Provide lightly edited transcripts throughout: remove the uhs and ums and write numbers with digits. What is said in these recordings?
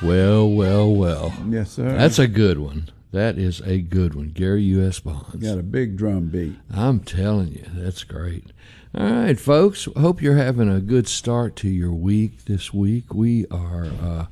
Well, well, well. Yes, sir. That's a good one. That is a good one. Gary U.S. Bonds. Got a big drum beat. I'm telling you, that's great. All right, folks. Hope you're having a good start to your week this week. We are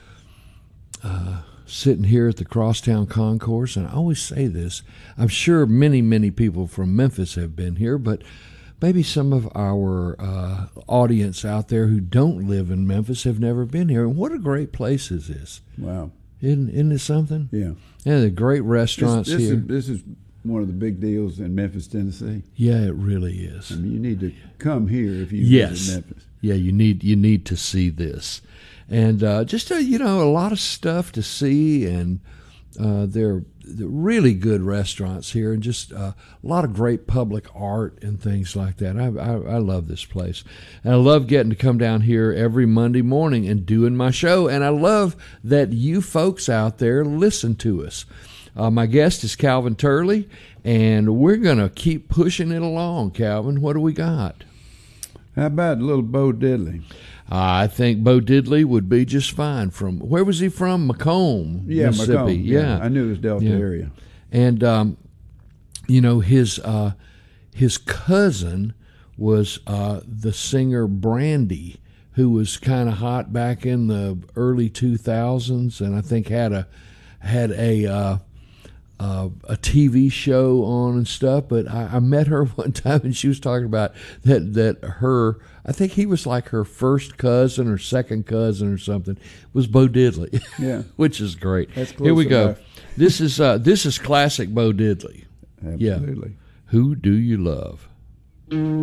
sitting here at the Crosstown Concourse, and I always say this. I'm sure many, many people from Memphis have been here, but maybe some of our audience out there who don't live in Memphis have never been here. And what a great place is this. Wow. Isn't it something? Yeah. Yeah, the great restaurants here. This is one of the big deals in Memphis, Tennessee. Yeah, it really is. I mean, you need to come here if you visit Memphis. Yeah, you need to see this. And just, a lot of stuff to see, and they're really good restaurants here, and just a lot of great public art and things like that. I love this place. And I love getting to come down here every Monday morning and doing my show, and I love that you folks out there listen to us. My guest is Calvin Turley, and we're going to keep pushing it along. Calvin, what do we got? How about a little Bo Diddley? I think Bo Diddley would be just fine. Where was he from? Macomb, Mississippi. Macomb. Yeah, I knew it was Delta area. And his cousin was the singer Brandy, who was kind of hot back in the early 2000s, and I think had a TV show on and stuff. But I met her one time, and she was talking about that I think he was like her first cousin or second cousin or something, was Bo Diddley. Yeah. Which is great. That's close Here we enough. go. This is classic Bo Diddley. Absolutely. Yeah. Who Do You Love?